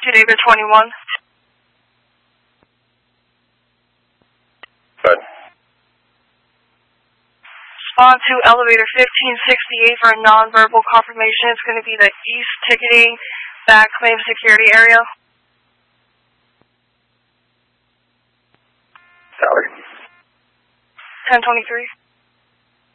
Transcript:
David 21. Good. Respond to elevator 1568 for a nonverbal confirmation. It's going to be the East Ticketing Back Claim Security area. Sally. 1023.